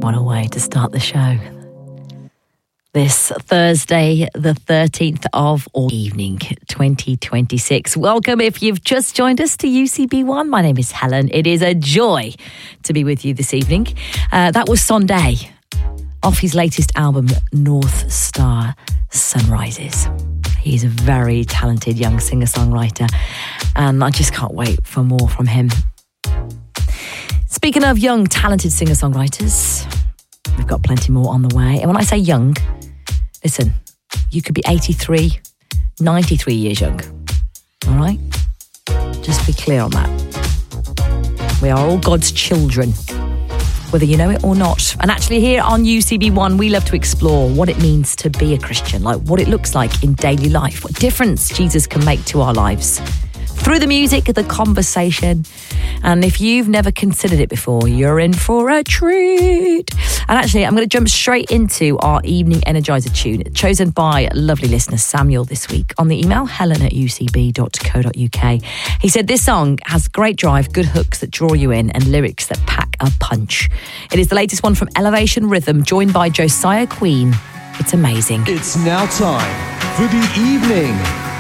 What a way to start the show. This Thursday, the 13th of evening, 2026. Welcome if you've just joined us to UCB1. My name is Helen. It is a joy to be with you this evening. That was Sondé off his latest album, North Star Sunrises. He's a very talented young singer-songwriter, and I just can't wait for more from him. Speaking of young, talented singer-songwriters, we've got plenty more on the way. And when I say young, listen, you could be 83, 93 years young. All right? Just be clear on that. We are all God's children, whether you know it or not. And actually here on UCB1, we love to explore what it means to be a Christian, like what it looks like in daily life, what difference Jesus can make to our lives. Through the music, the conversation. And if you've never considered it before, you're in for a treat. And actually, I'm going to jump straight into our evening Energizer tune, chosen by lovely listener Samuel this week on the email helen@ucb.co.uk. He said, this song has great drive, good hooks that draw you in, and lyrics that pack a punch. It is the latest one from Elevation Rhythm, joined by Josiah Queen. It's amazing. It's now time for the evening